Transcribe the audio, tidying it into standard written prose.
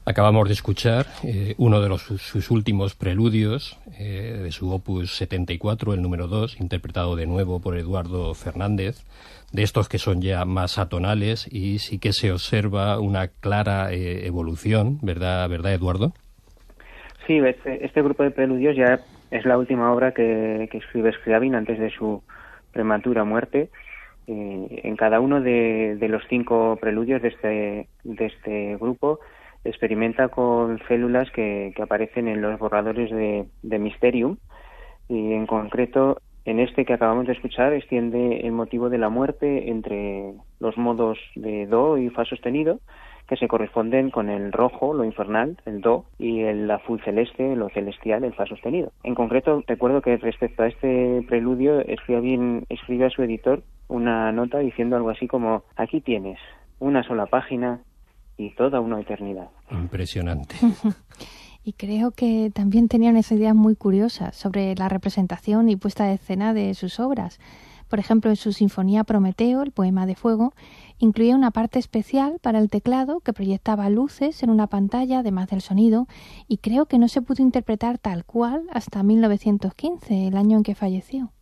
Acabamos de escuchar uno de sus últimos preludios de su opus 74, el número 2, interpretado de nuevo por Eduardo Fernández, de estos que son ya más atonales y sí que se observa una clara evolución, ¿verdad, Eduardo? Sí, este grupo de preludios ya es la última obra que escribe Scriabin antes de su prematura muerte. En cada uno de los 5 preludios de este grupo experimenta con células que aparecen en los borradores de Mysterium, y en concreto en este que acabamos de escuchar extiende el motivo de la muerte entre los modos de Do y Fa sostenido, que se corresponden con el rojo, lo infernal, el Do, y el azul celeste, lo celestial, el Fa sostenido. En concreto, recuerdo que respecto a este preludio escribe a su editor una nota diciendo algo así como: aquí tienes una sola página y toda una eternidad. Impresionante. Y creo que también tenía unas ideas muy curiosas sobre la representación y puesta de escena de sus obras. Por ejemplo, en su Sinfonía Prometeo, el poema de fuego, incluía una parte especial para el teclado que proyectaba luces en una pantalla, además del sonido, y creo que no se pudo interpretar tal cual hasta 1915, el año en que falleció.